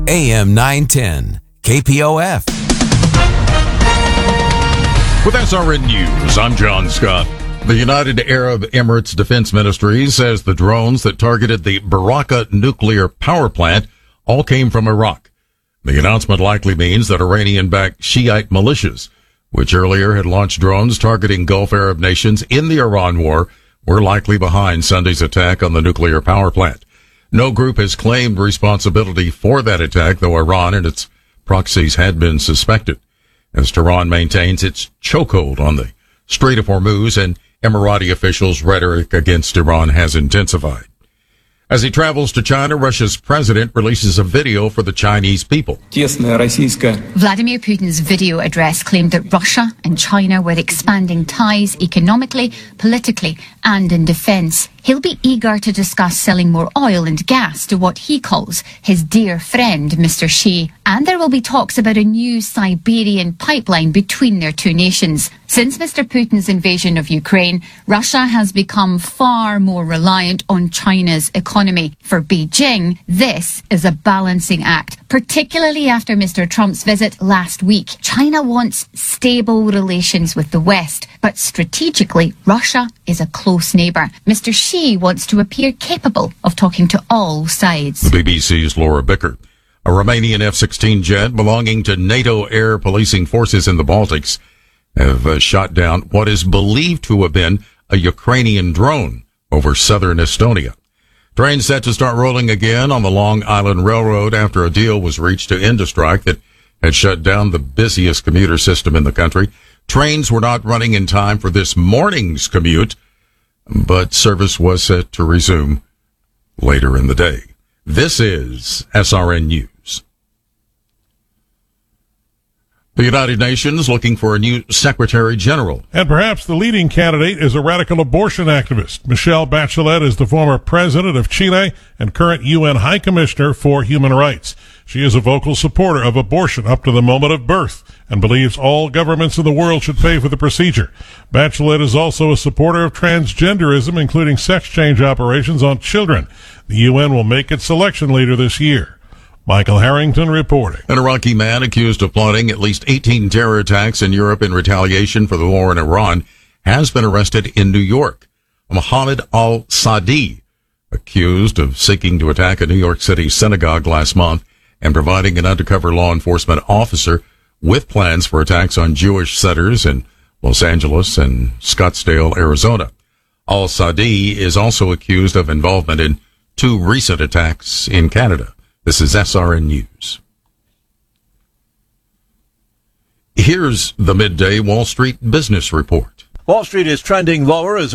AM 910, KPOF. With SRN News, I'm John Scott. The United Arab Emirates Defense Ministry says the drones that targeted the Barakah nuclear power plant all came from Iraq. The announcement likely means that Iranian-backed Shiite militias, which earlier had launched drones targeting Gulf Arab nations in the Iran war, were likely behind Sunday's attack on the nuclear power plant. No group has claimed responsibility for that attack, though Iran and its proxies had been suspected, as Tehran maintains its chokehold on the Strait of Hormuz, and Emirati officials' rhetoric against Iran has intensified. As he travels to China, Russia's president releases a video for the Chinese people. Vladimir Putin's video address claimed that Russia and China were expanding ties economically, politically, and in defence. He'll be eager to discuss selling more oil and gas to what he calls his dear friend, Mr. Xi. And there will be talks about a new Siberian pipeline between their two nations. Since Mr. Putin's invasion of Ukraine, Russia has become far more reliant on China's economy. For Beijing, this is a balancing act, particularly after Mr. Trump's visit last week. China wants stable relations with the West, but strategically, Russia is a close neighbour. Mr. Xi wants to appear capable of talking to all sides. The BBC's Laura Bickert. A Romanian F-16 jet belonging to NATO air policing forces in the Baltics have shot down what is believed to have been a Ukrainian drone over southern Estonia. Trains set to start rolling again on the Long Island Railroad after a deal was reached to end a strike that had shut down the busiest commuter system in the country. Trains were not running in time for this morning's commute, but service was set to resume later in the day. This is SRN News. The United Nations looking for a new Secretary General. And perhaps the leading candidate is a radical abortion activist. Michelle Bachelet is the former president of Chile and current UN High Commissioner for Human Rights. She is a vocal supporter of abortion up to the moment of birth and believes all governments in the world should pay for the procedure. Bachelet is also a supporter of transgenderism, including sex change operations on children. The UN will make its selection later this year. Michael Harrington reporting. An Iraqi man accused of plotting at least 18 terror attacks in Europe in retaliation for the war in Iran has been arrested in New York. Mohammed al-Sadi, accused of seeking to attack a New York City synagogue last month and providing an undercover law enforcement officer with plans for attacks on Jewish centers in Los Angeles and Scottsdale, Arizona. Al-Sadi is also accused of involvement in 2 recent attacks in Canada. This is SRN News. Here's the midday Wall Street Business Report. Wall Street is trending lower as